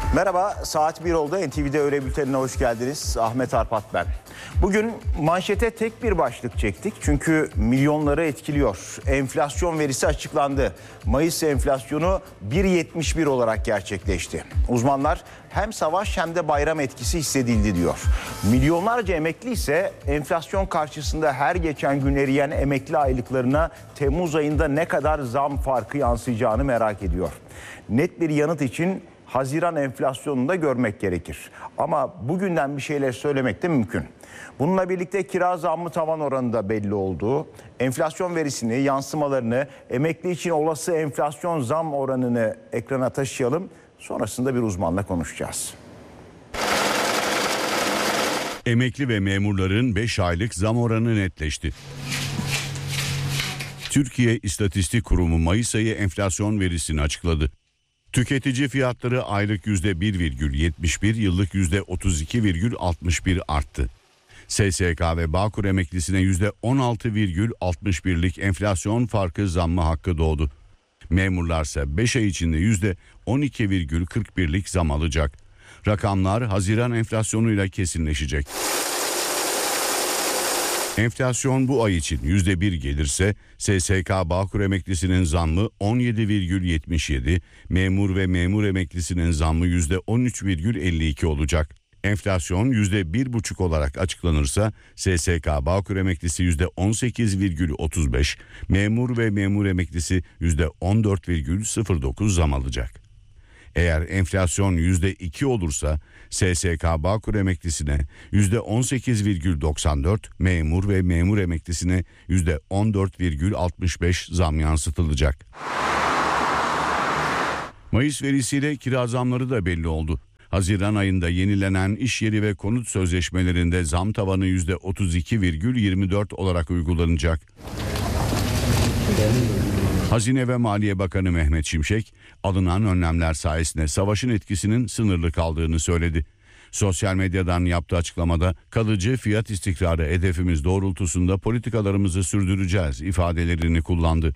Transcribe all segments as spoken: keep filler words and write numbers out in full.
Merhaba, saat bir oldu. N T V'de Öğle Bülteni'ne hoş geldiniz. Ahmet Arpat ben. Bugün manşete tek bir başlık çektik. Çünkü milyonları etkiliyor. Enflasyon verisi açıklandı. Mayıs enflasyonu bir virgül yetmiş bir olarak gerçekleşti. Uzmanlar hem savaş hem de bayram etkisi hissedildi diyor. Milyonlarca emekli ise enflasyon karşısında her geçen gün eriyen emekli aylıklarına Temmuz ayında ne kadar zam farkı yansıyacağını merak ediyor. Net bir yanıt için Haziran enflasyonunu da görmek gerekir. Ama bugünden bir şeyler söylemek de mümkün. Bununla birlikte kira zammı tavan oranında belli olduğu, enflasyon verisini, yansımalarını, emekli için olası enflasyon zam oranını ekrana taşıyalım. Sonrasında bir uzmanla konuşacağız. Emekli ve memurların beş aylık zam oranı netleşti. Türkiye İstatistik Kurumu Mayıs ayı enflasyon verisini açıkladı. Tüketici fiyatları aylık yüzde bir virgül yetmiş bir, yıllık yüzde otuz iki virgül altmış bir arttı. S S K ve Bağkur emeklisine yüzde on altı virgül altmış birlik enflasyon farkı zammı hakkı doğdu. Memurlarsa beş ay içinde yüzde on iki virgül kırk birlik zam alacak. Rakamlar Haziran enflasyonuyla kesinleşecek. Enflasyon bu ay için yüzde bir gelirse S S K Bağkur emeklisinin zammı on yedi virgül yetmiş yedi, memur ve memur emeklisinin zammı yüzde on üç virgül elli iki olacak. Enflasyon yüzde bir buçuk olarak açıklanırsa S S K Bağkur emeklisi yüzde on sekiz virgül otuz beş, memur ve memur emeklisi yüzde on dört virgül sıfır dokuz zam alacak. Eğer enflasyon yüzde iki olursa S S K Bağkur emeklisine yüzde on sekiz virgül doksan dört, memur ve memur emeklisine yüzde on dört virgül altmış beş zam yansıtılacak. Mayıs verisiyle kira zamları da belli oldu. Haziran ayında yenilenen iş yeri ve konut sözleşmelerinde zam tavanı yüzde otuz iki virgül yirmi dört olarak uygulanacak. Hazine ve Maliye Bakanı Mehmet Şimşek, alınan önlemler sayesinde savaşın etkisinin sınırlı kaldığını söyledi. Sosyal medyadan yaptığı açıklamada kalıcı fiyat istikrarı hedefimiz doğrultusunda politikalarımızı sürdüreceğiz ifadelerini kullandı.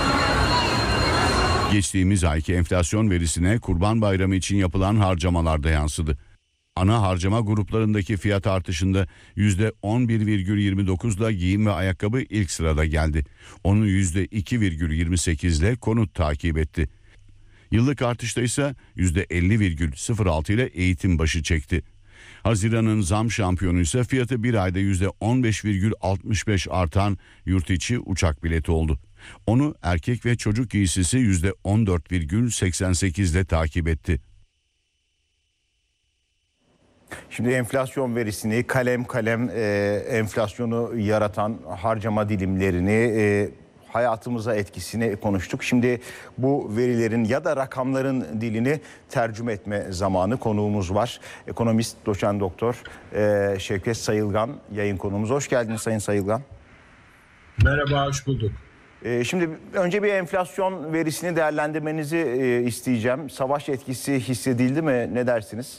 Geçtiğimiz ayki enflasyon verisine Kurban Bayramı için yapılan harcamalar da yansıdı. Ana harcama gruplarındaki fiyat artışında yüzde on bir virgül yirmi dokuzla giyim ve ayakkabı ilk sırada geldi. Onu yüzde iki virgül yirmi sekizle konut takip etti. Yıllık artışta ise yüzde elli virgül sıfır altı ile eğitim başı çekti. Haziran'ın zam şampiyonu ise fiyatı bir ayda yüzde on beş virgül altmış beş artan yurt içi uçak bileti oldu. Onu erkek ve çocuk giysisi yüzde on dört virgül seksen sekiz ile takip etti. Şimdi enflasyon verisini kalem kalem e, enflasyonu yaratan harcama dilimlerini, e, hayatımıza etkisini konuştuk. Şimdi bu verilerin ya da rakamların dilini tercüme etme zamanı konuğumuz var. Ekonomist doçent doktor e, Şevket Sayılgan yayın konuğumuz. Hoş geldiniz Sayın Sayılgan. Merhaba, hoş bulduk. E, şimdi önce bir enflasyon verisini değerlendirmenizi e, isteyeceğim. Savaş etkisi hissedildi mi? Ne dersiniz?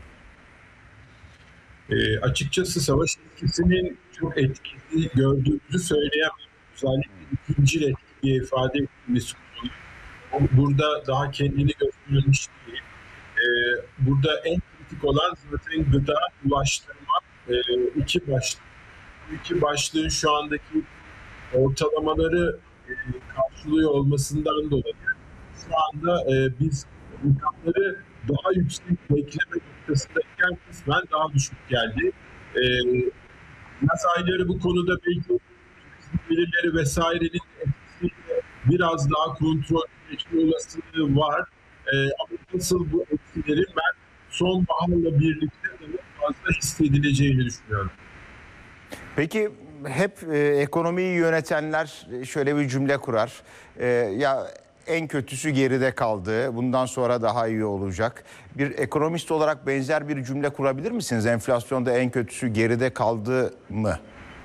E, açıkçası savaş etkisinin çok etkili gördüğümüzü söyleyemem. Özellikle ikinci etki diye ifade ettiğimiz konu. Burada daha kendini göstermiş değil. E, burada en kritik olan zaten gıda, ulaştırma e, iki başlık. Bu iki başlığın şu andaki ortalamaları e, karşılıyor olmasından dolayı şu anda e, biz rakamları daha yüksek bekleme noktasındayken kısmen daha düşük geldi. Ee, yaz ayları bu konuda belki turizm gelirleri vesairenin etkisiyle biraz daha kontrol geçme olasılığı var. Ee, ama nasıl bu etkilerin ben sonbaharla birlikte daha fazla hissedileceğini düşünüyorum. Peki hep e, ekonomiyi yönetenler şöyle bir cümle kurar. E, ya en kötüsü geride kaldı. Bundan sonra daha iyi olacak. Bir ekonomist olarak benzer bir cümle kurabilir misiniz? Enflasyonda en kötüsü geride kaldı mı?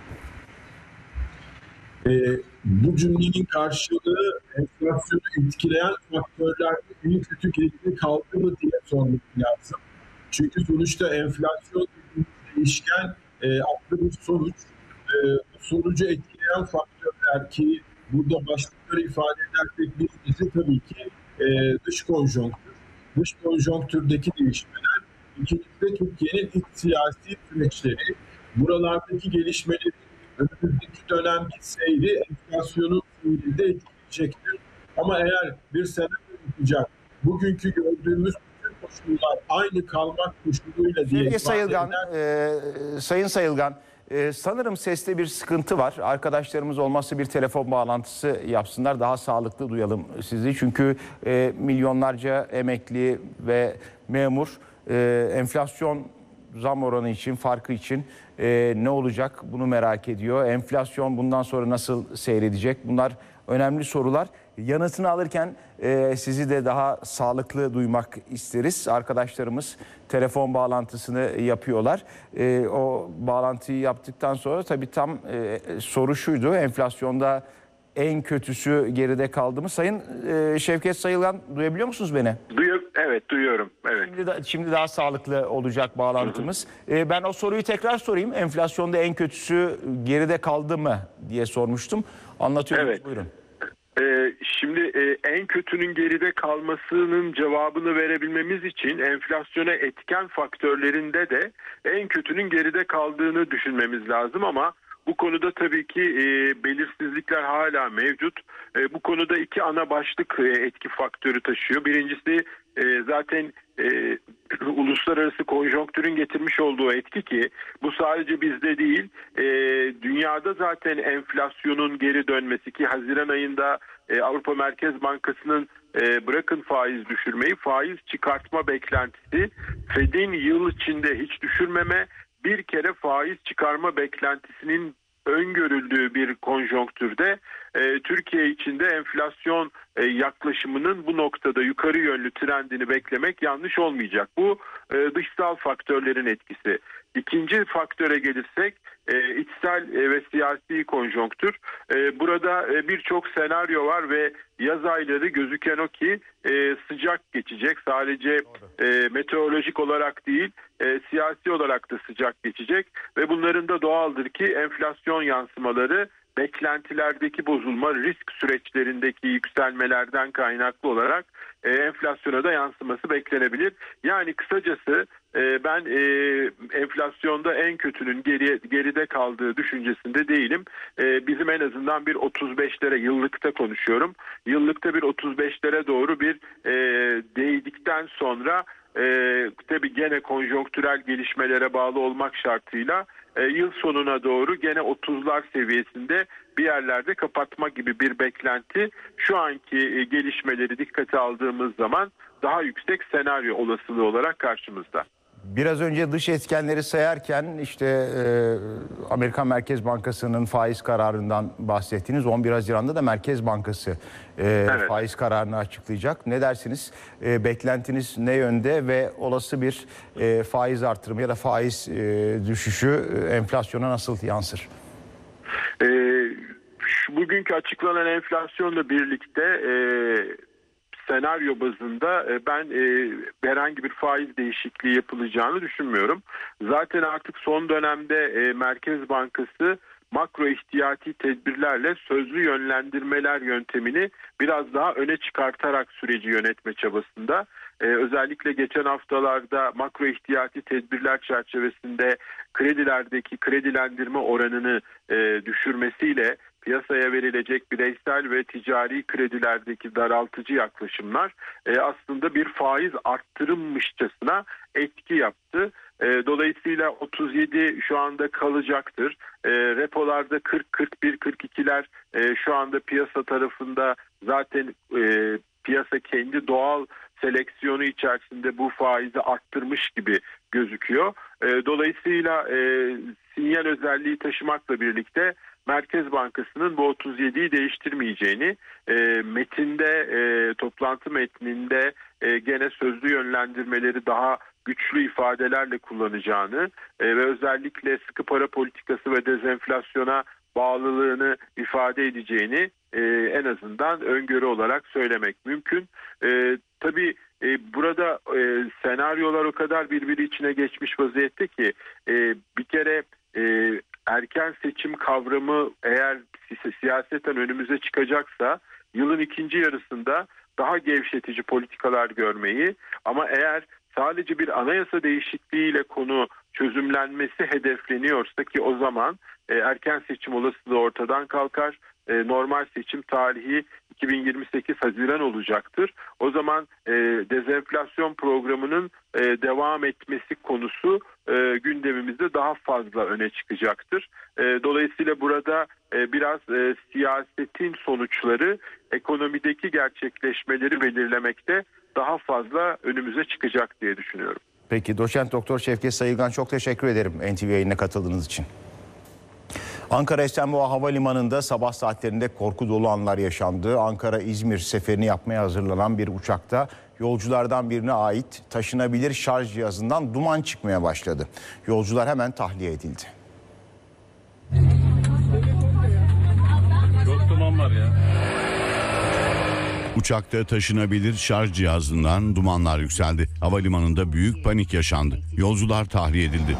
Ee, bu cümlenin karşılığı enflasyonu etkileyen faktörlerde en kötü geride kaldı mı diye sormak lazım. Çünkü sonuçta enflasyon değişken e, adlı bir sonuç. E, bu sonucu etkileyen faktörler ki burada başlıkları ifade edersek birincisi tabii ki e, dış konjonktür. dış konjonktürdeki değişmeler, ikincisi de Türkiye'nin iç siyasi süreçleri, buralardaki gelişmeleri, önümüzdeki dönemki seyri, enflasyonun seyrinde etkileyecektir. Ama eğer bir senaryo yapacak, bugünkü gördüğümüz bütün koşullar aynı kalmak koşuluyla diye Sevgili Sayılgan, eder. e, Sayın Sayılgan, e, sanırım seste bir sıkıntı var. Arkadaşlarımız olmazsa bir telefon bağlantısı yapsınlar. Daha sağlıklı duyalım sizi. Çünkü e, milyonlarca emekli ve memur e, enflasyon zam oranı için, farkı için e, ne olacak bunu merak ediyor. Enflasyon bundan sonra nasıl seyredecek? Bunlar önemli sorular. Yanıtını alırken e, sizi de daha sağlıklı duymak isteriz. Arkadaşlarımız telefon bağlantısını yapıyorlar. E, o bağlantıyı yaptıktan sonra tabii tam e, soru şuydu. Enflasyonda en kötüsü geride kaldı mı? Sayın e, Şevket Sayılgan, duyabiliyor musunuz beni? Duyuyor, evet duyuyorum. Evet. Şimdi, da, şimdi daha sağlıklı olacak bağlantımız. Hı hı. E, ben o soruyu tekrar sorayım. Enflasyonda en kötüsü geride kaldı mı diye sormuştum. Anlatıyorum. Evet. Buyurun. Ee, şimdi e, en kötünün geride kalmasının cevabını verebilmemiz için enflasyona etken faktörlerinde de en kötünün geride kaldığını düşünmemiz lazım ama bu konuda tabii ki e, belirsizlikler hala mevcut. E, bu konuda iki ana başlık e, etki faktörü taşıyor. Birincisi e, zaten e, uluslararası konjonktürün getirmiş olduğu etki ki bu sadece bizde değil, e, dünyada zaten enflasyonun geri dönmesi ki Haziran ayında e, Avrupa Merkez Bankası'nın e, bırakın faiz düşürmeyi, faiz çıkartma beklentisi Fed'in yıl içinde hiç düşürmeme, bir kere faiz çıkarma beklentisinin öngörüldüğü bir konjonktürde e, Türkiye içinde enflasyon e, yaklaşımının bu noktada yukarı yönlü trendini beklemek yanlış olmayacak. Bu e, dışsal faktörlerin etkisi. İkinci faktöre gelirsek e, içsel e, ve siyasi konjonktür. E, burada e, birçok senaryo var ve yaz ayları gözüken o ki e, sıcak geçecek. Sadece e, meteorolojik olarak değil, e, siyasi olarak da sıcak geçecek ve bunların da doğaldır ki enflasyon yansımaları beklentilerdeki bozulma, risk süreçlerindeki yükselmelerden kaynaklı olarak e, enflasyona da yansıması beklenebilir. Yani kısacası e, ben e, enflasyonda en kötünün geri, geride kaldığı düşüncesinde değilim. E, bizim en azından bir otuz beşlere, yıllıkta konuşuyorum, yıllıkta bir otuz beşlere doğru bir e, değdikten sonra e, tabii gene konjonktürel gelişmelere bağlı olmak şartıyla E, yıl sonuna doğru gene otuzlar seviyesinde bir yerlerde kapatma gibi bir beklenti şu anki e, gelişmeleri dikkate aldığımız zaman daha yüksek senaryo olasılığı olarak karşımızda. Biraz önce dış etkenleri sayarken işte e, Amerikan Merkez Bankası'nın faiz kararından bahsettiniz. on bir Haziran'da da Merkez Bankası e, evet. faiz kararını açıklayacak. Ne dersiniz? E, beklentiniz ne yönde ve olası bir e, faiz artırımı ya da faiz e, düşüşü e, enflasyona nasıl yansır? E, şu, bugünkü açıklanan enflasyonla birlikte e, senaryo bazında ben e, herhangi bir faiz değişikliği yapılacağını düşünmüyorum. Zaten artık son dönemde e, Merkez Bankası makro ihtiyati tedbirlerle sözlü yönlendirmeler yöntemini biraz daha öne çıkartarak süreci yönetme çabasında. Ee, özellikle geçen haftalarda makro ihtiyati tedbirler çerçevesinde kredilerdeki kredilendirme oranını e, düşürmesiyle piyasaya verilecek bireysel ve ticari kredilerdeki daraltıcı yaklaşımlar e, aslında bir faiz arttırımmışçasına etki yaptı. E, dolayısıyla otuz yedi şu anda kalacaktır. E, repolarda kırk, kırk bir, kırk ikiler e, şu anda piyasa tarafında zaten e, piyasa kendi doğal seleksiyonu içerisinde bu faizi arttırmış gibi gözüküyor. E, dolayısıyla e, sinyal özelliği taşımakla birlikte Merkez Bankası'nın bu otuz yediyi değiştirmeyeceğini, e, metinde, e, toplantı metninde e, gene sözlü yönlendirmeleri daha güçlü ifadelerle kullanacağını e, ve özellikle sıkı para politikası ve dezenflasyona bağlılığını ifade edeceğini e, en azından öngörü olarak söylemek mümkün. E, tabii e, burada e, senaryolar o kadar birbiri içine geçmiş vaziyette ki e, bir kere e, erken seçim kavramı eğer siyaseten önümüze çıkacaksa yılın ikinci yarısında daha gevşetici politikalar görmeyi, ama eğer sadece bir anayasa değişikliğiyle konu çözümlenmesi hedefleniyorsa ki o zaman e, erken seçim olasılığı ortadan kalkar. E, normal seçim tarihi iki bin yirmi sekiz Haziran olacaktır. O zaman e, dezenflasyon programının e, devam etmesi konusu e, gündemimizde daha fazla öne çıkacaktır. E, dolayısıyla burada e, biraz e, siyasetin sonuçları ekonomideki gerçekleşmeleri belirlemekte daha fazla önümüze çıkacak diye düşünüyorum. Peki doçent doktor Şevket Sayılgan, çok teşekkür ederim N T V yayınına katıldığınız için. Ankara Esenboğa Havalimanı'nda sabah saatlerinde korku dolu anlar yaşandı. Ankara-İzmir seferini yapmaya hazırlanan bir uçakta yolculardan birine ait taşınabilir şarj cihazından duman çıkmaya başladı. Yolcular hemen tahliye edildi. Çok duman var ya. Uçakta taşınabilir şarj cihazından dumanlar yükseldi. Havalimanında büyük panik yaşandı. Yolcular tahliye edildi.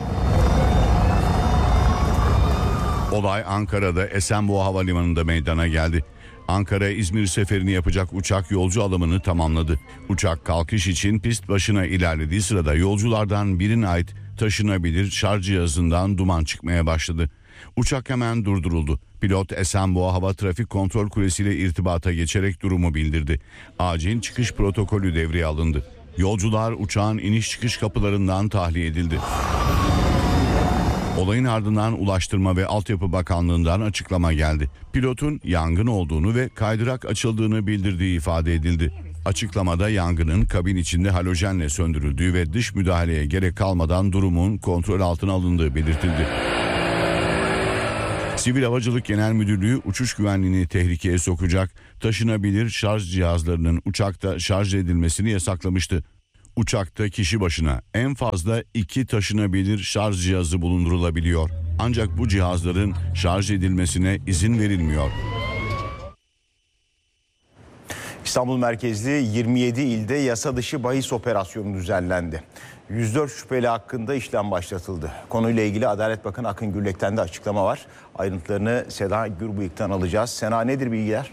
Olay Ankara'da Esenboğa Havalimanı'nda meydana geldi. Ankara-İzmir seferini yapacak uçak yolcu alımını tamamladı. Uçak kalkış için pist başına ilerlediği sırada yolculardan birine ait taşınabilir şarj cihazından duman çıkmaya başladı. Uçak hemen durduruldu. Pilot Esenboğa Hava Trafik Kontrol Kulesi ile irtibata geçerek durumu bildirdi. Acil çıkış protokolü devreye alındı. Yolcular uçağın iniş çıkış kapılarından tahliye edildi. Olayın ardından Ulaştırma ve Altyapı Bakanlığı'ndan açıklama geldi. Pilotun yangın olduğunu ve kaydırak açıldığını bildirdiği ifade edildi. Açıklamada yangının kabin içinde halojenle söndürüldüğü ve dış müdahaleye gerek kalmadan durumun kontrol altına alındığı belirtildi. Sivil Havacılık Genel Müdürlüğü uçuş güvenliğini tehlikeye sokacak taşınabilir şarj cihazlarının uçakta şarj edilmesini yasaklamıştı. Uçakta kişi başına en fazla iki taşınabilir şarj cihazı bulundurulabiliyor. Ancak bu cihazların şarj edilmesine izin verilmiyor. İstanbul merkezli yirmi yedi ilde yasa dışı bahis operasyonu düzenlendi. yüz dört şüpheli hakkında işlem başlatıldı. Konuyla ilgili Adalet Bakanı Akın Gürlek'ten de açıklama var. Ayrıntılarını Seda Gürbüyük'ten alacağız. Sena, nedir bilgiler?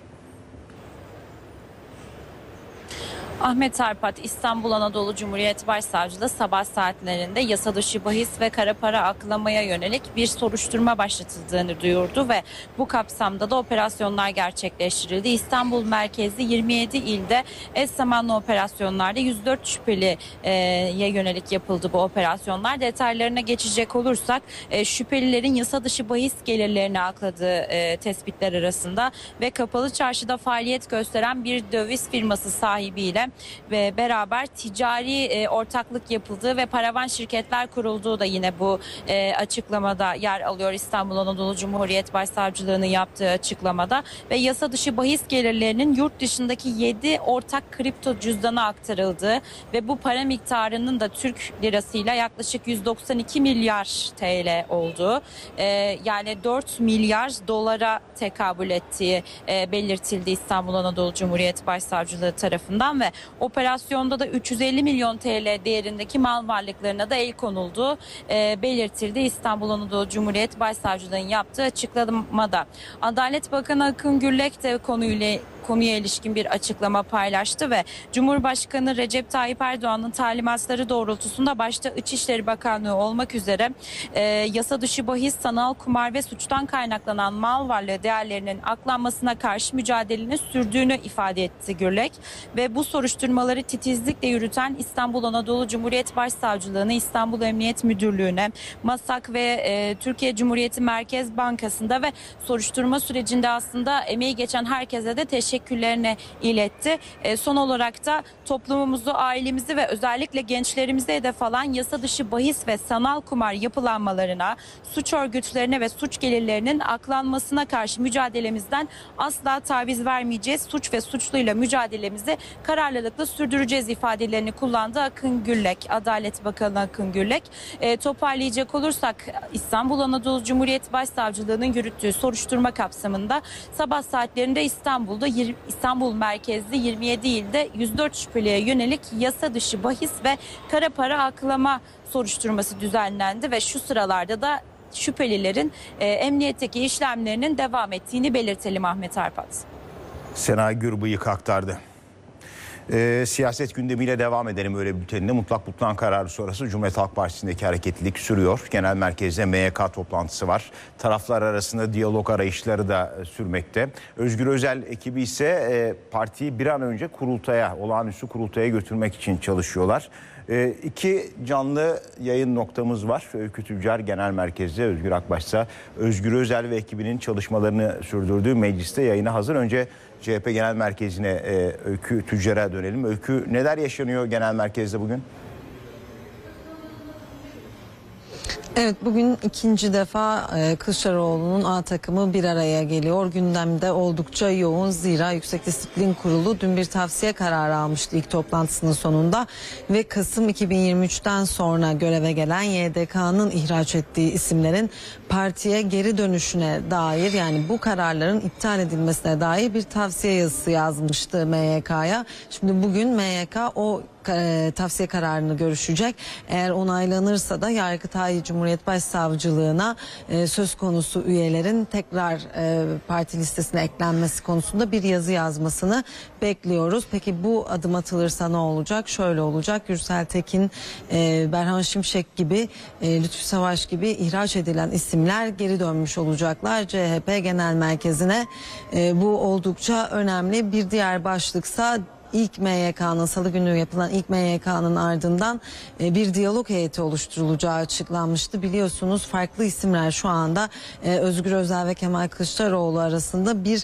Ahmet Arpat, İstanbul Anadolu Cumhuriyet Başsavcılığı sabah saatlerinde yasa dışı bahis ve kara para aklamaya yönelik bir soruşturma başlatıldığını duyurdu ve bu kapsamda da operasyonlar gerçekleştirildi. İstanbul merkezli yirmi yedi ilde eş zamanlı operasyonlarda yüz dört şüpheliye yönelik yapıldı bu operasyonlar. Detaylarına geçecek olursak şüphelilerin yasa dışı bahis gelirlerini akladığı tespitler arasında ve kapalı çarşıda faaliyet gösteren bir döviz firması sahibiyle ve beraber ticari e, ortaklık yapıldığı ve paravan şirketler kurulduğu da yine bu e, açıklamada yer alıyor. İstanbul Anadolu Cumhuriyet Başsavcılığı'nın yaptığı açıklamada ve yasa dışı bahis gelirlerinin yurt dışındaki yedi ortak kripto cüzdana aktarıldığı ve bu para miktarının da Türk lirasıyla yaklaşık yüz doksan iki milyar T L olduğu, e, yani dört milyar dolara tekabül ettiği e, belirtildi İstanbul Anadolu Cumhuriyet Başsavcılığı tarafından ve operasyonda da üç yüz elli milyon T L değerindeki mal varlıklarına da el konulduğu e, belirtildi. İstanbul Anadolu Cumhuriyet Başsavcılığı'nın yaptığı açıklamada. Adalet Bakanı Akın Gürlek de konuyla konuya ilişkin bir açıklama paylaştı ve Cumhurbaşkanı Recep Tayyip Erdoğan'ın talimatları doğrultusunda başta İçişleri Bakanlığı olmak üzere e, yasa dışı bahis, sanal kumar ve suçtan kaynaklanan mal varlığı değerlerinin aklanmasına karşı mücadelenin sürdüğünü ifade etti Gürlek ve bu soruşturmaları titizlikle yürüten İstanbul Anadolu Cumhuriyet Başsavcılığı'na, İstanbul Emniyet Müdürlüğü'ne, MASAK ve e, Türkiye Cumhuriyeti Merkez Bankası'nda ve soruşturma sürecinde aslında emeği geçen herkese de teşekkürlerini iletti. E, son olarak da toplumumuzu, ailemizi ve özellikle gençlerimize hedef alan yasa dışı bahis ve sanal kumar yapılanmalarına, suç örgütlerine ve suç gelirlerinin aklanmasına karşı mücadelemizden asla taviz vermeyeceğiz. Suç ve suçluyla mücadelemizi kararlılıkla sürdüreceğiz ifadelerini kullandı Akın Gürlek, Adalet Bakanı Akın Gürlek. E, toparlayacak olursak İstanbul Anadolu Cumhuriyet Başsavcılığı'nın yürüttüğü soruşturma kapsamında sabah saatlerinde İstanbul'da İstanbul merkezli yirmi yedi ilde yüz dört şüpheliye yönelik yasa dışı bahis ve kara para aklama soruşturması düzenlendi ve şu sıralarda da şüphelilerin e, emniyetteki işlemlerinin devam ettiğini belirtelim Ahmet Arpat. Sena Gürbıyık aktardı. Ee, siyaset gündemiyle devam edelim öyle bülteninde. Mutlak butlan kararı sonrası Cumhuriyet Halk Partisi'ndeki hareketlilik sürüyor. Genel merkezde M Y K toplantısı var. Taraflar arasında diyalog arayışları da sürmekte. Özgür Özel ekibi ise e, partiyi bir an önce kurultaya, olağanüstü kurultaya götürmek için çalışıyorlar. E, iki canlı yayın noktamız var. Öykü Tüccar Genel Merkez'de, Özgür Akbaş ise Özgür Özel ve ekibinin çalışmalarını sürdürdüğü mecliste yayına hazır. Önce C H P Genel Merkezi'ne e, Öykü Tüccar'a dönelim. Öykü, neler yaşanıyor Genel Merkez'de bugün? Evet, bugün ikinci defa e, Kılıçdaroğlu'nun A takımı bir araya geliyor. Gündemde oldukça yoğun, zira Yüksek Disiplin Kurulu dün bir tavsiye kararı almıştı ilk toplantısının sonunda ve Kasım iki bin yirmi üçten sonra göreve gelen Y D K'nın ihraç ettiği isimlerin partiye geri dönüşüne dair, yani bu kararların iptal edilmesine dair bir tavsiye yazısı yazmıştı M Y K'ya. Şimdi bugün M Y K o e, tavsiye kararını görüşecek. Eğer onaylanırsa da Yargıtay Cumhuriyet Başsavcılığına e, söz konusu üyelerin tekrar e, parti listesine eklenmesi konusunda bir yazı yazmasını bekliyoruz. Peki bu adım atılırsa ne olacak? Şöyle olacak: Gürsel Tekin, e, Berhan Şimşek gibi, e, Lütfü Savaş gibi ihraç edilen isimler geri dönmüş olacaklar C H P Genel Merkezi'ne. E, bu oldukça önemli. Bir diğer başlıksa İlk M Y K'nın salı günü yapılan ilk M Y K'nın ardından e, bir diyalog heyeti oluşturulacağı açıklanmıştı. Biliyorsunuz farklı isimler şu anda e, Özgür Özel ve Kemal Kılıçdaroğlu arasında bir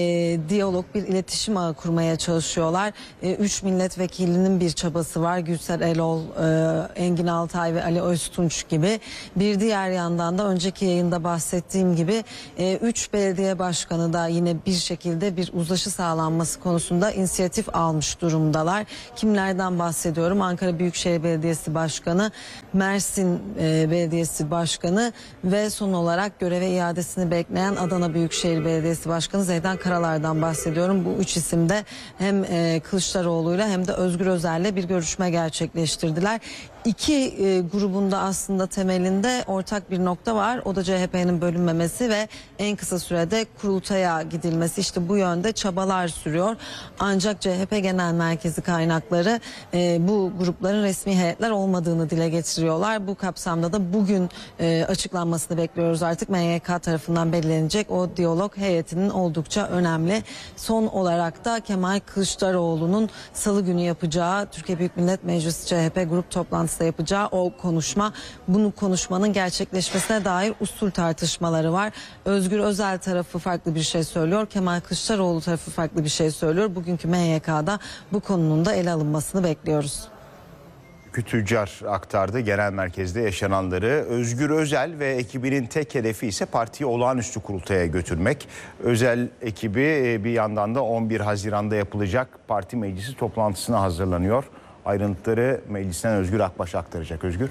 e, diyalog, bir iletişim ağı kurmaya çalışıyorlar. E, üç milletvekilinin bir çabası var. Gülser Elol, e, Engin Altay ve Ali Öztunç gibi. Bir diğer yandan da önceki yayında bahsettiğim gibi e, üç belediye başkanı da yine bir şekilde bir uzlaşı sağlanması konusunda inisiyatif almışlar. almış durumdalar. Kimlerden bahsediyorum? Ankara Büyükşehir Belediyesi Başkanı, Mersin e, Belediyesi Başkanı ve son olarak göreve iadesini bekleyen Adana Büyükşehir Belediyesi Başkanı Zeydan Karalar'dan bahsediyorum. Bu üç isim de hem e, Kılıçdaroğlu'yla hem de Özgür Özel'le bir görüşme gerçekleştirdiler. İki e, grubunda aslında temelinde ortak bir nokta var. O da C H P'nin bölünmemesi ve en kısa sürede kurultaya gidilmesi. İşte bu yönde çabalar sürüyor. Ancak C H P Genel Merkezi kaynakları e, bu grupların resmi heyetler olmadığını dile getiriyorlar. Bu kapsamda da bugün e, açıklanmasını bekliyoruz. Artık M Y K tarafından belirlenecek o diyalog heyetinin oldukça önemli. Son olarak da Kemal Kılıçdaroğlu'nun salı günü yapacağı Türkiye Büyük Millet Meclisi C H P grup toplantısı yapacağı o konuşma, bunun konuşmanın gerçekleşmesine dair usul tartışmaları var. Özgür Özel tarafı farklı bir şey söylüyor. Kemal Kılıçdaroğlu tarafı farklı bir şey söylüyor. Bugünkü M Y K'da bu konunun da ele alınmasını bekliyoruz. Tüccar aktardı genel merkezde yaşananları. Özgür Özel ve ekibinin tek hedefi ise partiyi olağanüstü kurultaya götürmek. Özel ekibi bir yandan da on bir Haziran'da yapılacak parti meclisi toplantısına hazırlanıyor. Ayrıntıları meclisten Özgür Akbaş aktaracak. Özgür.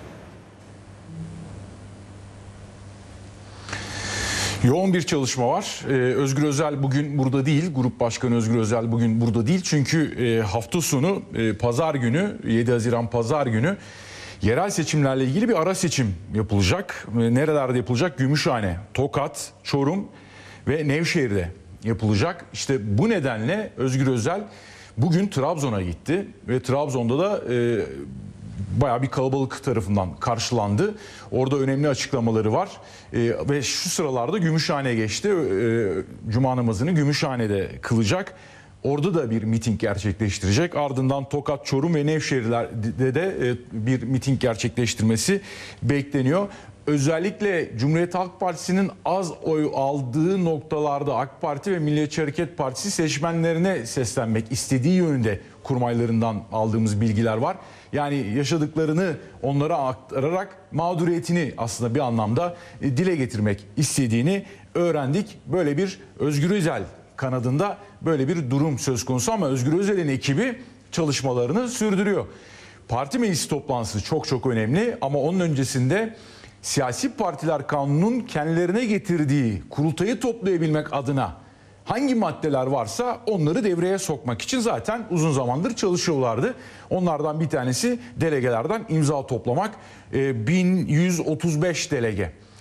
Yoğun bir çalışma var. Ee, Özgür Özel bugün burada değil. Grup Başkanı Özgür Özel bugün burada değil. Çünkü e, hafta sonu e, pazar günü, yedi Haziran pazar günü yerel seçimlerle ilgili bir ara seçim yapılacak. E, nerelerde yapılacak? Gümüşhane, Tokat, Çorum ve Nevşehir'de yapılacak. İşte bu nedenle Özgür Özel bugün Trabzon'a gitti ve Trabzon'da da e, bayağı bir kalabalık tarafından karşılandı. Orada önemli açıklamaları var e, ve şu sıralarda Gümüşhane'ye geçti. E, Cuma namazını Gümüşhane'de kılacak. Orada da bir miting gerçekleştirecek. Ardından Tokat, Çorum ve Nevşehir'de de e, bir miting gerçekleştirmesi bekleniyor. Özellikle Cumhuriyet Halk Partisi'nin az oy aldığı noktalarda AK Parti ve Milliyetçi Hareket Partisi seçmenlerine seslenmek istediği yönünde kurmaylarından aldığımız bilgiler var. Yani yaşadıklarını onlara aktararak mağduriyetini aslında bir anlamda dile getirmek istediğini öğrendik. Böyle bir Özgür Özel kanadında böyle bir durum söz konusu ama Özgür Özel'in ekibi çalışmalarını sürdürüyor. Parti meclisi toplantısı çok çok önemli ama onun öncesinde Siyasi Partiler Kanunu'nun kendilerine getirdiği kurultayı toplayabilmek adına hangi maddeler varsa onları devreye sokmak için zaten uzun zamandır çalışıyorlardı. Onlardan bir tanesi delegelerden imza toplamak. bin yüz otuz beş delege.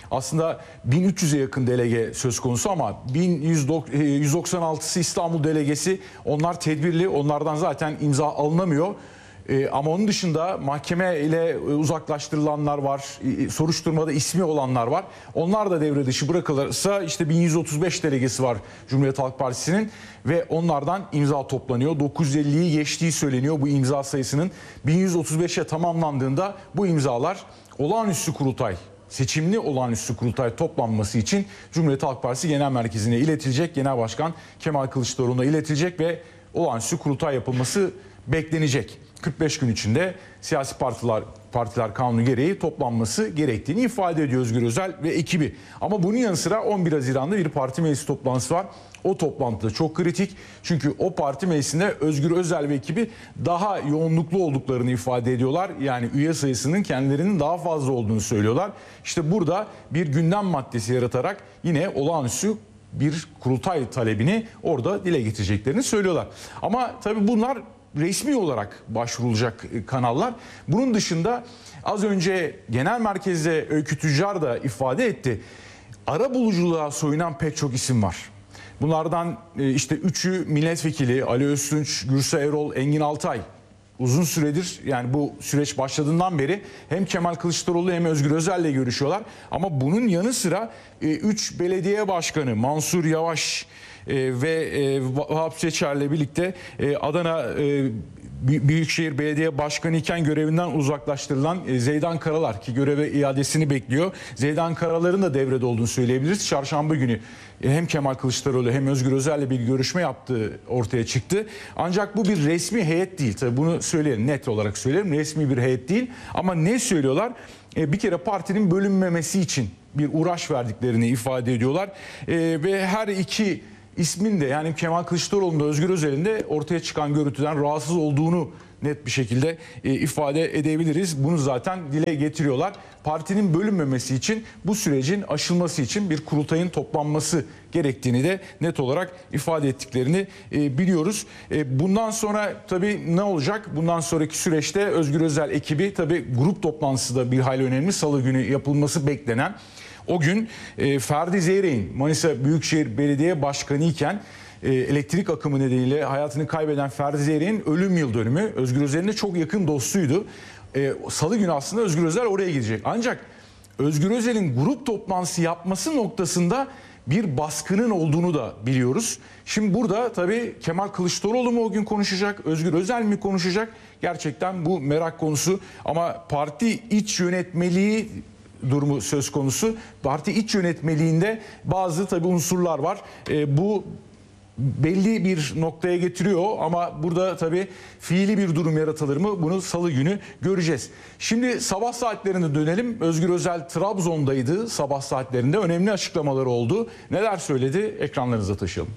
Aslında bin üç yüze yakın delege söz konusu ama bin yüz doksan altısı İstanbul delegesi. Onlar tedbirli, onlardan zaten imza alınamıyor. Ee, ama onun dışında mahkeme ile uzaklaştırılanlar var, soruşturmada ismi olanlar var. Onlar da devre dışı bırakılırsa işte bin yüz otuz beş delegesi var Cumhuriyet Halk Partisi'nin ve onlardan imza toplanıyor. dokuz yüz elliyi geçtiği söyleniyor bu imza sayısının. bin yüz otuz beşe tamamlandığında bu imzalar olağanüstü kurultay, seçimli olağanüstü kurultay toplanması için Cumhuriyet Halk Partisi Genel Merkezi'ne iletilecek. Genel Başkan Kemal Kılıçdaroğlu'na iletilecek ve olağanüstü kurultay yapılması beklenecek. kırk beş gün içinde siyasi partiler partiler kanunu gereği toplanması gerektiğini ifade ediyor Özgür Özel ve ekibi. Ama bunun yanı sıra on bir Haziran'da bir parti meclisi toplantısı var. O toplantıda çok kritik. Çünkü o parti meclisinde Özgür Özel ve ekibi daha yoğunluklu olduklarını ifade ediyorlar. Yani üye sayısının kendilerinin daha fazla olduğunu söylüyorlar. İşte burada bir gündem maddesi yaratarak yine olağanüstü bir kurultay talebini orada dile getireceklerini söylüyorlar. Ama tabii bunlar resmi olarak başvurulacak kanallar. Bunun dışında az önce genel merkezde Öykü Tüccar da ifade etti. Arabuluculuğa soyunan pek çok isim var. Bunlardan işte üçü milletvekili Ali Öztunç, Gürsel Erol, Engin Altay. Uzun süredir, yani bu süreç başladığından beri hem Kemal Kılıçdaroğlu hem Özgür Özel'le görüşüyorlar. Ama bunun yanı sıra üç belediye başkanı Mansur Yavaş ve Vahap Seçer'le birlikte Adana Büyükşehir Belediye Başkanı iken görevinden uzaklaştırılan Zeydan Karalar, ki göreve iadesini bekliyor. Zeydan Karalar'ın da devrede olduğunu söyleyebiliriz. Çarşamba günü hem Kemal Kılıçdaroğlu hem Özgür Özel'le bir görüşme yaptığı ortaya çıktı. Ancak bu bir resmi heyet değil. Tabii bunu söyleyelim, net olarak söyleyelim. Resmi bir heyet değil. Ama ne söylüyorlar? Bir kere partinin bölünmemesi için bir uğraş verdiklerini ifade ediyorlar. Ve her iki ismin de, yani Kemal Kılıçdaroğlu'nun da Özgür Özel'in de ortaya çıkan görüntüden rahatsız olduğunu net bir şekilde e, ifade edebiliriz. Bunu zaten dile getiriyorlar. Partinin bölünmemesi için, bu sürecin aşılması için bir kurultayın toplanması gerektiğini de net olarak ifade ettiklerini e, biliyoruz. E, bundan sonra tabii ne olacak? Bundan sonraki süreçte Özgür Özel ekibi, tabii grup toplantısı da bir hayli önemli. Salı günü yapılması beklenen. O gün e, Ferdi Zeyrek'in Manisa Büyükşehir Belediye Başkanı iken e, elektrik akımı nedeniyle hayatını kaybeden Ferdi Zeyrek'in ölüm yıl dönümü. Özgür Özel'in de çok yakın dostuydu. E, Salı günü aslında Özgür Özel oraya gidecek. Ancak Özgür Özel'in grup toplantısı yapması noktasında bir baskının olduğunu da biliyoruz. Şimdi burada tabii Kemal Kılıçdaroğlu mu o gün konuşacak, Özgür Özel mi konuşacak? Gerçekten bu merak konusu. Ama parti iç yönetmeliği durumu söz konusu. Parti iç yönetmeliğinde bazı tabii unsurlar var. E, bu belli bir noktaya getiriyor ama burada tabii fiili bir durum yaratılır mı? Bunu Salı günü göreceğiz. Şimdi sabah saatlerine dönelim. Özgür Özel Trabzon'daydı sabah saatlerinde. Önemli açıklamaları oldu. Neler söyledi? Ekranlarınıza taşıyalım.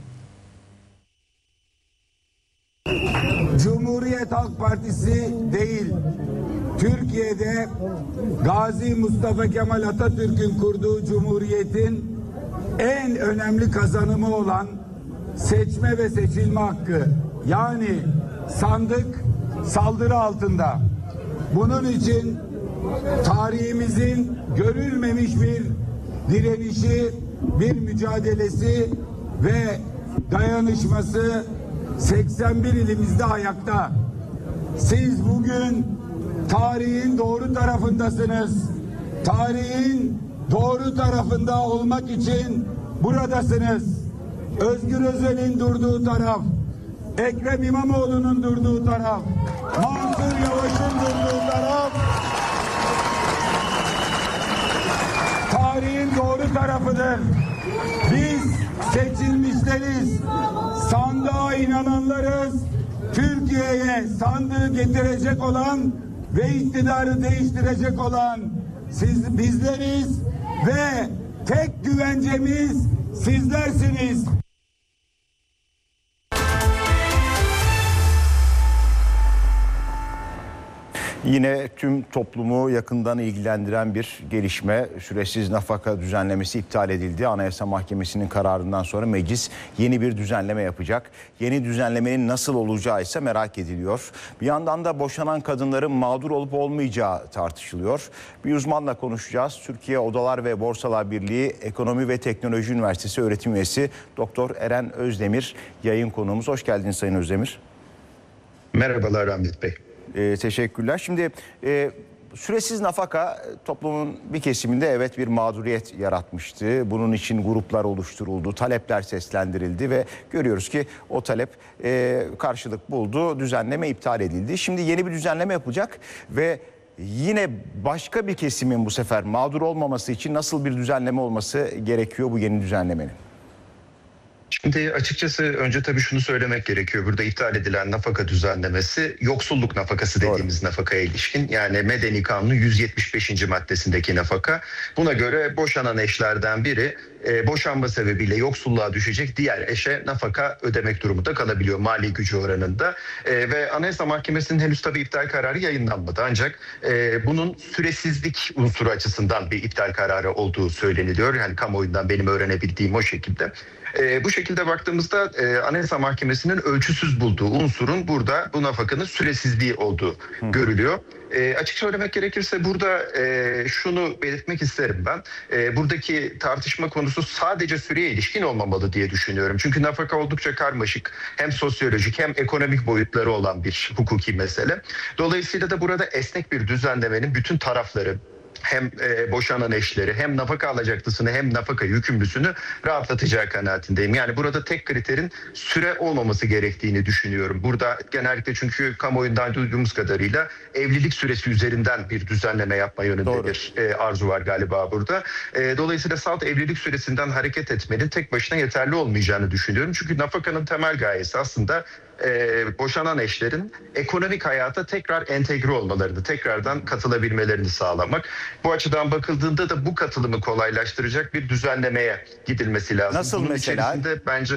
Cumhuriyet Halk Partisi değil, Türkiye'de Gazi Mustafa Kemal Atatürk'ün kurduğu Cumhuriyet'in en önemli kazanımı olan seçme ve seçilme hakkı, yani sandık saldırı altında. Bunun için tarihimizin görülmemiş bir direnişi, bir mücadelesi ve dayanışması seksen bir ilimizde ayakta. Siz bugün tarihin doğru tarafındasınız. Tarihin doğru tarafında olmak için buradasınız. Özgür Özel'in durduğu taraf, Ekrem İmamoğlu'nun durduğu taraf, Mansur Yavaş'ın durduğu taraf, tarihin doğru tarafıdır. Biz seçilmişleriz, sandığa inananlarız, Türkiye'ye sandığı getirecek olan ve iktidarı değiştirecek olan siz, bizleriz ve tek güvencemiz sizlersiniz. Yine tüm toplumu yakından ilgilendiren bir gelişme, süresiz nafaka düzenlemesi iptal edildi. Anayasa Mahkemesi'nin kararından sonra meclis yeni bir düzenleme yapacak. Yeni düzenlemenin nasıl olacağı ise merak ediliyor. Bir yandan da boşanan kadınların mağdur olup olmayacağı tartışılıyor. Bir uzmanla konuşacağız. Türkiye Odalar ve Borsalar Birliği Ekonomi ve Teknoloji Üniversitesi öğretim üyesi Doktor Eren Özdemir yayın konuğumuz. Hoş geldiniz Sayın Özdemir. Merhabalar Ahmet Bey. Ee, teşekkürler. Şimdi e, süresiz nafaka toplumun bir kesiminde evet bir mağduriyet yaratmıştı. Bunun için gruplar oluşturuldu, talepler seslendirildi ve görüyoruz ki o talep e, karşılık buldu. Düzenleme iptal edildi. Şimdi yeni bir düzenleme yapılacak ve yine başka bir kesimin bu sefer mağdur olmaması için nasıl bir düzenleme olması gerekiyor bu yeni düzenlemenin? Şimdi açıkçası önce tabii şunu söylemek gerekiyor. Burada iptal edilen nafaka düzenlemesi yoksulluk nafakası dediğimiz Doğru. nafakaya ilişkin. Yani Medeni Kanun'un yüz yetmiş beşinci maddesindeki nafaka. Buna göre boşanan eşlerden biri e, boşanma sebebiyle yoksulluğa düşecek diğer eşe nafaka ödemek durumunda kalabiliyor mali gücü oranında. E, ve Anayasa Mahkemesi'nin henüz tabii iptal kararı yayınlanmadı. Ancak e, bunun süresizlik unsuru açısından bir iptal kararı olduğu söyleniliyor. Yani kamuoyundan benim öğrenebildiğim o şekilde. E, bu şekilde baktığımızda e, Anayasa Mahkemesi'nin ölçüsüz bulduğu unsurun burada bu nafakanın süresizliği olduğu Hı. görülüyor. E, açık söylemek gerekirse burada e, şunu belirtmek isterim ben. E, buradaki tartışma konusu sadece süreye ilişkin olmamalı diye düşünüyorum. Çünkü nafaka oldukça karmaşık, hem sosyolojik hem ekonomik boyutları olan bir hukuki mesele. Dolayısıyla da burada esnek bir düzenlemenin bütün tarafları, hem e, boşanan eşleri hem nafaka alacaklısını hem nafaka yükümlüsünü rahatlatacağı kanaatindeyim. Yani burada tek kriterin süre olmaması gerektiğini düşünüyorum. Burada genellikle çünkü kamuoyundan duyduğumuz kadarıyla evlilik süresi üzerinden bir düzenleme yapma yönünde Doğru. bir e, arzu var galiba burada. E, dolayısıyla salt evlilik süresinden hareket etmenin tek başına yeterli olmayacağını düşünüyorum. Çünkü nafakanın temel gayesi aslında Ee, boşanan eşlerin ekonomik hayata tekrar entegre olmalarını, tekrardan katılabilmelerini sağlamak. Bu açıdan bakıldığında da bu katılımı kolaylaştıracak bir düzenlemeye gidilmesi lazım. Nasıl Bunun mesela? içerisinde bence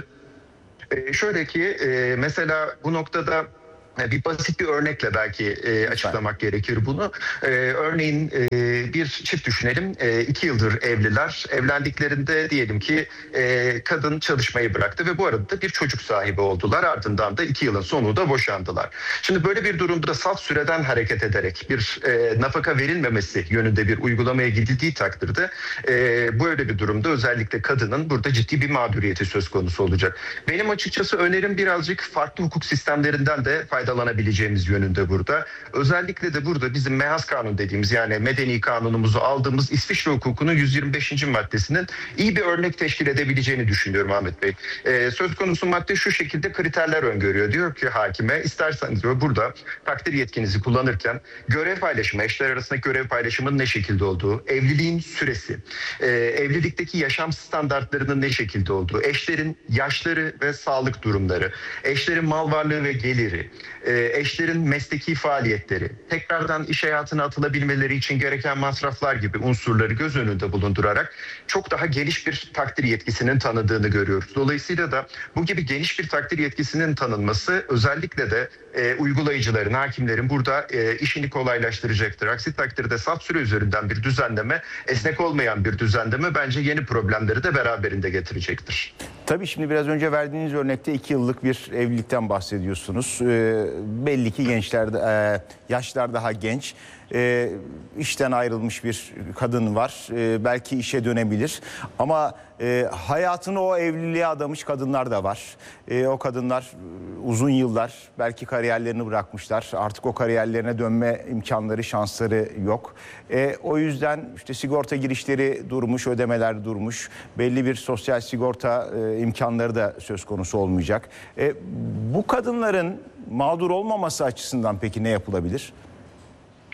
e, şöyle ki e, mesela bu noktada bir basit bir örnekle belki e, açıklamak gerekir bunu. E, örneğin e, bir çift düşünelim. E, iki yıldır evliler. Evlendiklerinde diyelim ki e, kadın çalışmayı bıraktı ve bu arada da bir çocuk sahibi oldular. Ardından da iki yılın sonunda boşandılar. Şimdi böyle bir durumda salt süreden hareket ederek bir e, nafaka verilmemesi yönünde bir uygulamaya gidildiği takdirde e, böyle bir durumda özellikle kadının burada ciddi bir mağduriyeti söz konusu olacak. Benim açıkçası önerim birazcık farklı hukuk sistemlerinden de faydalanmak faydalanabileceğimiz yönünde burada. Özellikle de burada bizim Mehas Kanun dediğimiz yani Medeni Kanunumuzu aldığımız İsviçre hukukunun yüz yirmi beşinci maddesinin iyi bir örnek teşkil edebileceğini düşünüyorum Ahmet Bey. Ee, söz konusu madde şu şekilde kriterler öngörüyor. Diyor ki hakime isterseniz diyor burada takdir yetkinizi kullanırken görev paylaşımı, eşler arasındaki görev paylaşımının ne şekilde olduğu, evliliğin süresi, e, evlilikteki yaşam standartlarının ne şekilde olduğu, eşlerin yaşları ve sağlık durumları, eşlerin mal varlığı ve geliri, eşlerin mesleki faaliyetleri, tekrardan iş hayatına atılabilmeleri için gereken masraflar gibi unsurları göz önünde bulundurarak çok daha geniş bir takdir yetkisinin tanıdığını görüyoruz. Dolayısıyla da bu gibi geniş bir takdir yetkisinin tanınması özellikle de e, uygulayıcıların, hakimlerin burada e, işini kolaylaştıracaktır. Aksi takdirde salt süre üzerinden bir düzenleme, esnek olmayan bir düzenleme bence yeni problemleri de beraberinde getirecektir. Tabii şimdi biraz önce verdiğiniz örnekte iki yıllık bir evlilikten bahsediyorsunuz. Ee, belli ki gençler, e, yaşlar daha genç. E, işten ayrılmış bir kadın var. E, belki işe dönebilir. Ama e, hayatını o evliliğe adamış kadınlar da var. E, o kadınlar e, uzun yıllar belki kariyerlerini bırakmışlar. Artık o kariyerlerine dönme imkanları, şansları yok. E, o yüzden işte sigorta girişleri durmuş, ödemeler durmuş. Belli bir sosyal sigorta e, imkanları da söz konusu olmayacak. E, bu kadınların mağdur olmaması açısından peki ne yapılabilir?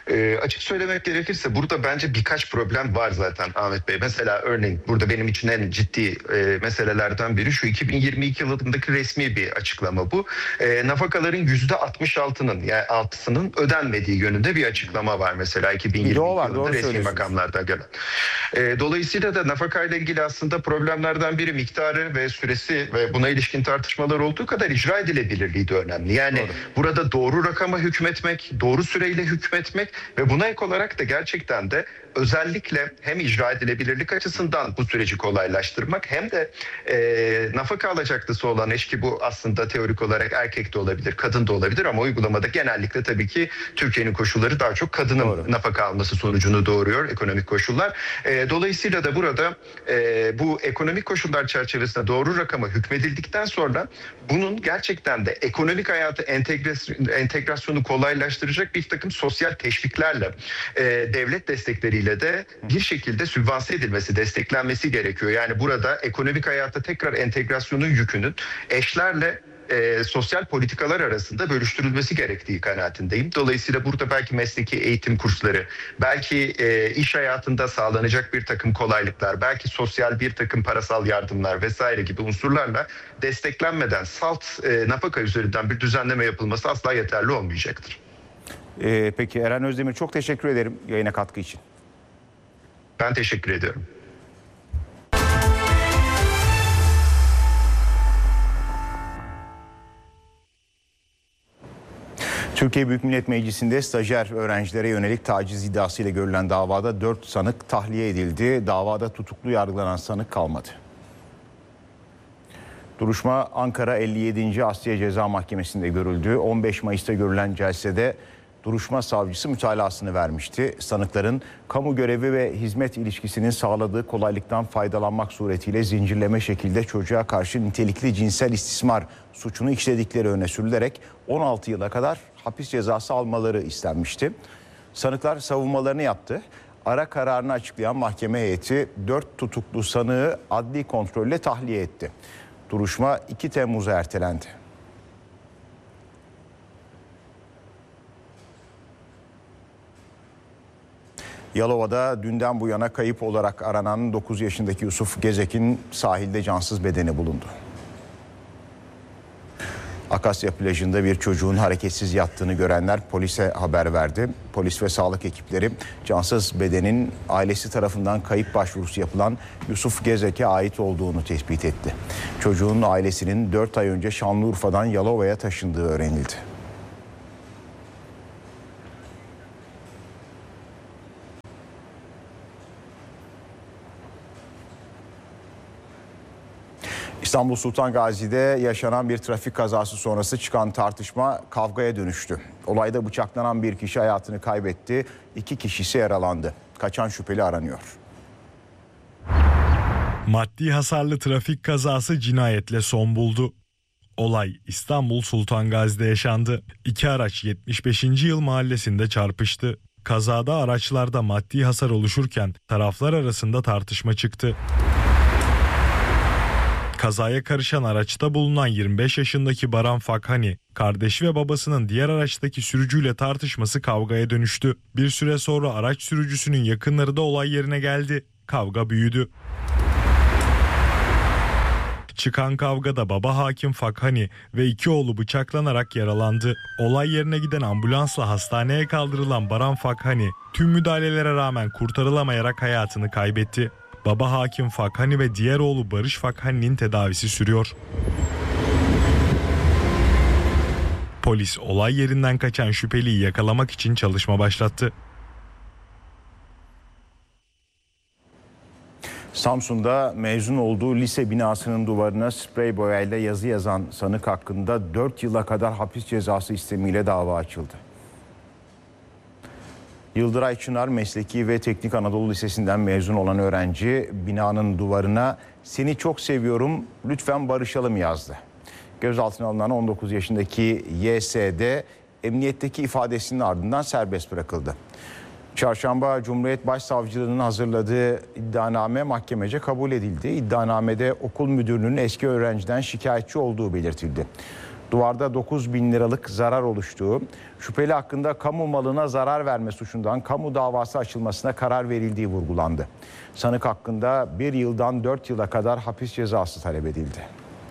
E, açık söylemek gerekirse burada bence birkaç problem var zaten Ahmet Bey. Mesela örneğin burada benim için en ciddi e, meselelerden biri şu: iki bin yirmi iki yılındaki resmi bir açıklama bu. E, nafakaların yüzde altmış altının yani altısının ödenmediği yönünde bir açıklama var mesela iki bin yirmi iki var, yılında resmi makamlardan gelen. E, dolayısıyla da nafakayla ilgili aslında problemlerden biri miktarı ve süresi ve buna ilişkin tartışmalar olduğu kadar icra edilebilirliği de önemli. Yani doğru. Burada doğru rakama hükmetmek, doğru süreyle hükmetmek ve buna ek olarak da gerçekten de özellikle hem icra edilebilirlik açısından bu süreci kolaylaştırmak hem de e, nafaka alacaklısı olan eş, ki bu aslında teorik olarak erkek de olabilir, kadın da olabilir ama uygulamada genellikle tabii ki Türkiye'nin koşulları daha çok kadının doğru. nafaka alması sonucunu doğuruyor, ekonomik koşullar. E, dolayısıyla da burada e, bu ekonomik koşullar çerçevesinde doğru rakama hükmedildikten sonra bunun gerçekten de ekonomik hayatı entegrasyon, entegrasyonu kolaylaştıracak bir takım sosyal teşviklerle, e, devlet destekleriyle de bir şekilde sübvanse edilmesi, desteklenmesi gerekiyor. Yani burada ekonomik hayata tekrar entegrasyonun yükünün eşlerle e, sosyal politikalar arasında bölüştürülmesi gerektiği kanaatindeyim. Dolayısıyla burada belki mesleki eğitim kursları, belki e, iş hayatında sağlanacak bir takım kolaylıklar, belki sosyal bir takım parasal yardımlar vesaire gibi unsurlarla desteklenmeden salt e, nafaka üzerinden bir düzenleme yapılması asla yeterli olmayacaktır. Ee, peki Eren Özdemir, çok teşekkür ederim yayına katkı için. Ben teşekkür ediyorum. Türkiye Büyük Millet Meclisi'nde stajyer öğrencilere yönelik taciz iddiasıyla görülen davada dört sanık tahliye edildi. Davada tutuklu yargılanan sanık kalmadı. Duruşma Ankara elli yedinci Asliye Ceza Mahkemesi'nde görüldü. on beş Mayıs'ta görülen celsede duruşma savcısı mütalasını vermişti. Sanıkların kamu görevi ve hizmet ilişkisinin sağladığı kolaylıktan faydalanmak suretiyle zincirleme şekilde çocuğa karşı nitelikli cinsel istismar suçunu işledikleri öne sürülerek on altı yıla kadar hapis cezası almaları istenmişti. Sanıklar savunmalarını yaptı. Ara kararını açıklayan mahkeme heyeti dört tutuklu sanığı adli kontrolle tahliye etti. Duruşma iki Temmuz'a ertelendi. Yalova'da dünden bu yana kayıp olarak aranan dokuz yaşındaki Yusuf Gezek'in sahilde cansız bedeni bulundu. Akasya plajında bir çocuğun hareketsiz yattığını görenler polise haber verdi. Polis ve sağlık ekipleri cansız bedenin ailesi tarafından kayıp başvurusu yapılan Yusuf Gezek'e ait olduğunu tespit etti. Çocuğun ailesinin dört ay önce Şanlıurfa'dan Yalova'ya taşındığı öğrenildi. İstanbul Sultan Gazi'de yaşanan bir trafik kazası sonrası çıkan tartışma kavgaya dönüştü. Olayda bıçaklanan bir kişi hayatını kaybetti, iki kişi ise yaralandı. Kaçan şüpheli aranıyor. Maddi hasarlı trafik kazası cinayetle son buldu. Olay İstanbul Sultan Gazi'de yaşandı. İki araç yetmiş beşinci Yıl Mahallesi'nde çarpıştı. Kazada araçlarda maddi hasar oluşurken taraflar arasında tartışma çıktı. Kazaya karışan araçta bulunan yirmi beş yaşındaki Baran Fakhani, kardeşi ve babasının diğer araçtaki sürücüyle tartışması kavgaya dönüştü. Bir süre sonra araç sürücüsünün yakınları da olay yerine geldi. Kavga büyüdü. Çıkan kavgada baba hakim Fakhani ve iki oğlu bıçaklanarak yaralandı. Olay yerine giden ambulansla hastaneye kaldırılan Baran Fakhani tüm müdahalelere rağmen kurtarılamayarak hayatını kaybetti. Baba hakim Fakhani ve diğer oğlu Barış Fakhani'nin tedavisi sürüyor. Polis olay yerinden kaçan şüpheliyi yakalamak için çalışma başlattı. Samsun'da mezun olduğu lise binasının duvarına sprey boyayla yazı yazan sanık hakkında dört yıla kadar hapis cezası istemiyle dava açıldı. Yıldıray Çınar Mesleki ve Teknik Anadolu Lisesi'nden mezun olan öğrenci binanın duvarına "Seni çok seviyorum, lütfen barışalım" yazdı. Gözaltına alınan on dokuz yaşındaki Y S D emniyetteki ifadesinin ardından serbest bırakıldı. Çarşamba Cumhuriyet Başsavcılığı'nın hazırladığı iddianame mahkemece kabul edildi. İddianamede okul müdürünün eski öğrenciden şikayetçi olduğu belirtildi. Duvarda dokuz bin liralık zarar oluştuğu, şüpheli hakkında kamu malına zarar verme suçundan kamu davası açılmasına karar verildiği vurgulandı. Sanık hakkında bir yıldan dört yıla kadar hapis cezası talep edildi.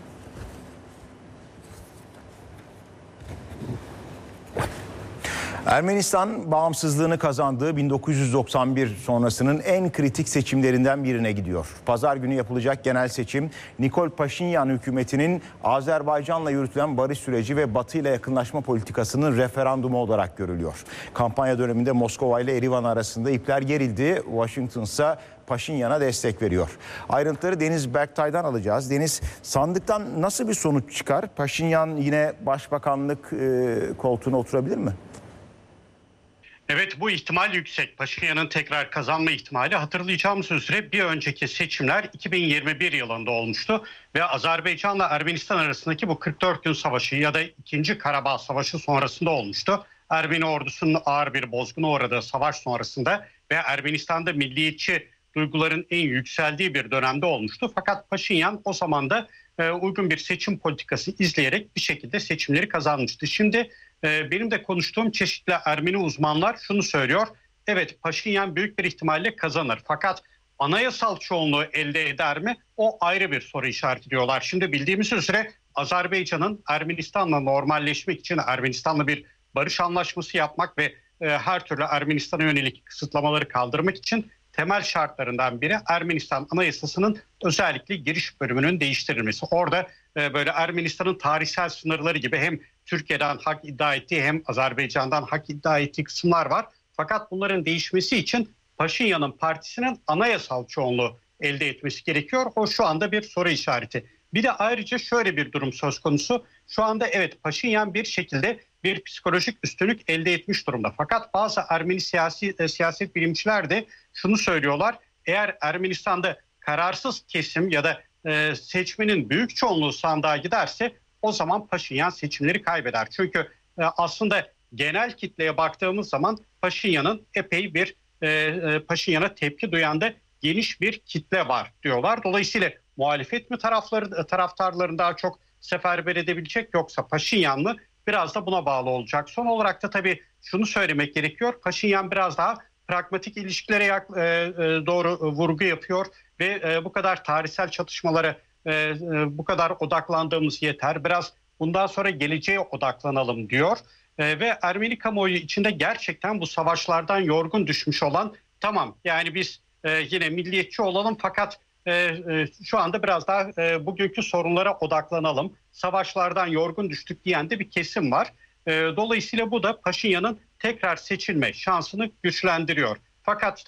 Ermenistan bağımsızlığını kazandığı bin dokuz yüz doksan bir sonrasının en kritik seçimlerinden birine gidiyor. Pazar günü yapılacak genel seçim, Nikol Paşinyan hükümetinin Azerbaycan'la yürütülen barış süreci ve Batı ile yakınlaşma politikasının referandumu olarak görülüyor. Kampanya döneminde Moskova ile Erivan arasında ipler gerildi. Washington ise Paşinyan'a destek veriyor. Ayrıntıları Deniz Berktay'dan alacağız. Deniz, sandıktan nasıl bir sonuç çıkar? Paşinyan yine başbakanlık e, koltuğuna oturabilir mi? Evet, bu ihtimal yüksek. Paşinyan'ın tekrar kazanma ihtimali, hatırlayacağımız üzere bir önceki seçimler iki bin yirmi bir yılında olmuştu. Ve Azerbaycan'la Ermenistan arasındaki bu kırk dört gün savaşı ya da ikinci Karabağ Savaşı sonrasında olmuştu. Ermeni ordusunun ağır bir bozguna uğradığı savaş sonrasında ve Ermenistan'da milliyetçi duyguların en yükseldiği bir dönemde olmuştu. Fakat Paşinyan o zaman da e, uygun bir seçim politikası izleyerek bir şekilde seçimleri kazanmıştı. Şimdi e, benim de konuştuğum çeşitli Ermeni uzmanlar şunu söylüyor. Evet, Paşinyan büyük bir ihtimalle kazanır. Fakat anayasal çoğunluğu elde eder mi? O ayrı bir soru işareti diyorlar. Şimdi bildiğimiz üzere Azerbaycan'ın Ermenistan'la normalleşmek için Ermenistan'la bir barış anlaşması yapmak ve e, her türlü Ermenistan'a yönelik kısıtlamaları kaldırmak için temel şartlarından biri Ermenistan Anayasası'nın özellikle giriş bölümünün değiştirilmesi. Orada e, böyle Ermenistan'ın tarihsel sınırları gibi hem Türkiye'den hak iddia ettiği hem Azerbaycan'dan hak iddia ettiği kısımlar var. Fakat bunların değişmesi için Paşinyan'ın partisinin anayasal çoğunluğu elde etmesi gerekiyor. O şu anda bir soru işareti. Bir de ayrıca şöyle bir durum söz konusu. Şu anda evet, Paşinyan bir şekilde bir psikolojik üstünlük elde etmiş durumda. Fakat bazı Ermeni siyasi e, siyaset bilimciler de şunu söylüyorlar. Eğer Ermenistan'da kararsız kesim ya da e, seçmenin büyük çoğunluğu sandığa giderse o zaman Paşinyan seçimleri kaybeder. Çünkü e, aslında genel kitleye baktığımız zaman Paşinyan'ın epey bir e, e, Paşinyan'a tepki duyan da geniş bir kitle var diyorlar. Dolayısıyla muhalefet mi tarafları taraftarlarını daha çok seferber edebilecek, yoksa Paşinyan mı? Biraz da buna bağlı olacak. Son olarak da tabii şunu söylemek gerekiyor. Paşinyan biraz daha pragmatik ilişkilere yak, e, e, doğru e, vurgu yapıyor ve e, bu kadar tarihsel çatışmalara e, e, bu kadar odaklandığımız yeter. Biraz bundan sonra geleceğe odaklanalım diyor. E, ve Ermeni kamuoyu içinde gerçekten bu savaşlardan yorgun düşmüş olan, tamam yani biz e, yine milliyetçi olalım fakat e, e, şu anda biraz daha e, bugünkü sorunlara odaklanalım, savaşlardan yorgun düştük diyen de bir kesim var. E, dolayısıyla bu da Paşinyan'ın tekrar seçilme şansını güçlendiriyor. Fakat